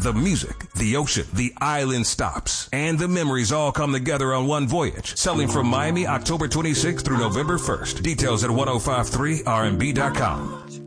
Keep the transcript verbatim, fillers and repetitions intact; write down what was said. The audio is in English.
The music, the ocean, the island stops, and the memories all come together on one voyage. Selling from Miami October twenty-sixth through November first. Details at ten fifty-three R and B dot com.